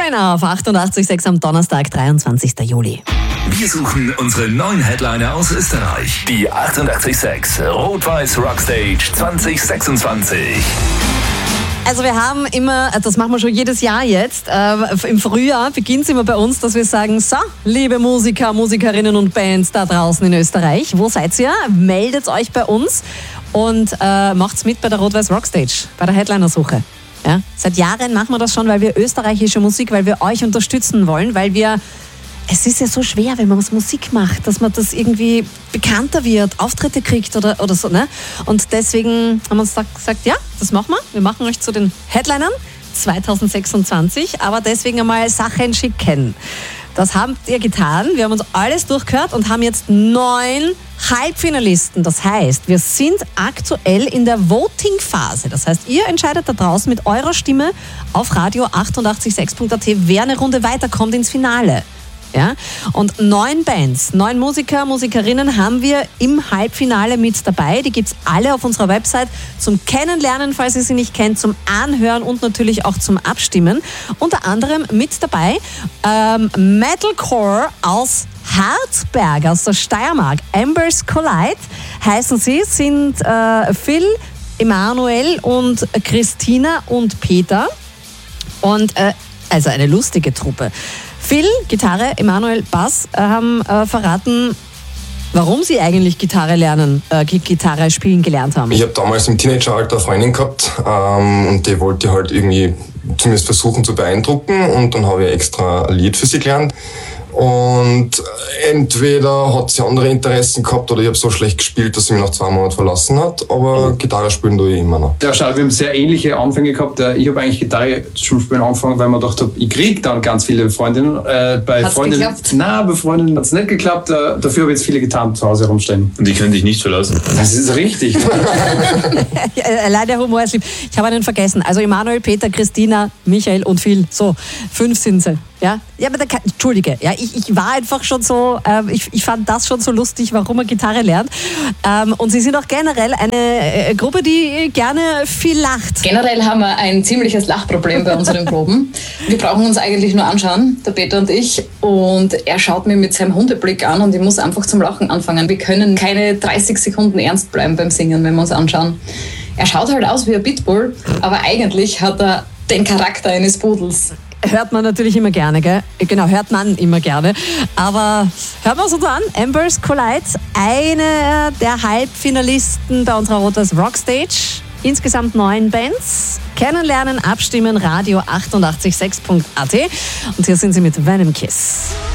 9 auf 88,6 am Donnerstag, 23. Juli. Wir suchen unsere neuen Headliner aus Österreich. Die 88,6 Rot-Weiß Rockstage 2026. Also wir haben immer, das machen wir schon jedes Jahr jetzt, im Frühjahr beginnt es immer bei uns, dass wir sagen, so, liebe Musiker, Musikerinnen und Bands da draußen in Österreich, wo seid ihr? Meldet euch bei uns und macht's mit bei der Rot-Weiß Rockstage, bei der Headliner-Suche. Ja? Seit Jahren machen wir das schon, weil wir österreichische Musik, weil wir euch unterstützen wollen, weil wir... Es ist ja so schwer, wenn man was Musik macht, dass man das irgendwie bekannter wird, Auftritte kriegt oder so. Ne? Und deswegen haben wir uns gesagt, ja, das machen wir. Wir machen euch zu den Headlinern 2026, aber deswegen einmal Sachen schicken. Das habt ihr getan. Wir haben uns alles durchgehört und haben jetzt 9 Halbfinalisten. Das heißt, wir sind aktuell in der Voting-Phase. Das heißt, ihr entscheidet da draußen mit eurer Stimme auf radio886.at, wer eine Runde weiterkommt ins Finale. Ja? Und 9 Bands, 9 Musiker, Musikerinnen haben wir im Halbfinale mit dabei. Die gibt es alle auf unserer Website zum Kennenlernen, falls ihr sie nicht kennt, zum Anhören und natürlich auch zum Abstimmen. Unter anderem mit dabei Metalcore aus Harzberg, aus der Steiermark. Embers Collide heißen sie, sind Phil, Emanuel und Christina und Peter. Und also eine lustige Truppe. Phil, Gitarre, Emanuel, Bass, haben verraten, warum sie eigentlich Gitarre spielen gelernt haben. Ich habe damals im Teenageralter eine Freundin gehabt und die wollte halt irgendwie zumindest versuchen zu beeindrucken und dann habe ich extra ein Lied für sie gelernt. Und entweder hat sie andere Interessen gehabt oder ich habe so schlecht gespielt, dass sie mich nach 2 Monaten verlassen hat. Aber Gitarre spielen tue ich immer noch. Ja, schau, wir haben sehr ähnliche Anfänge gehabt. Ich habe eigentlich Gitarre zum Spielen angefangen, weil man dachte, ich kriege dann ganz viele Freundinnen. Bei Freundinnen hat es nicht geklappt. Dafür habe ich jetzt viele Gitarren zu Hause rumstehen. Und die können dich nicht verlassen. Das ist richtig. Allein der Humor ist lieb. Ich habe einen vergessen. Also Emanuel, Peter, Christina, Michael und Phil. So, 5 sind sie. Ja, aber Entschuldige, ja, ich war einfach schon so, ich fand das schon so lustig, warum man Gitarre lernt. Und sie sind auch generell eine Gruppe, die gerne viel lacht. Generell haben wir ein ziemliches Lachproblem bei unseren Proben. Wir brauchen uns eigentlich nur anschauen, der Peter und ich. Und er schaut mir mit seinem Hundeblick an und ich muss einfach zum Lachen anfangen. Wir können keine 30 Sekunden ernst bleiben beim Singen, wenn wir uns anschauen. Er schaut halt aus wie ein Pitbull, aber eigentlich hat er den Charakter eines Pudels. Hört man natürlich immer gerne, gell? Genau, hört man immer gerne. Aber hören wir uns an. Embers Collide, eine der Halbfinalisten bei unserer Rot-Weiß Rockstage. Insgesamt 9 Bands. Kennenlernen, abstimmen, radio886.at. Und hier sind sie mit Venom Kiss.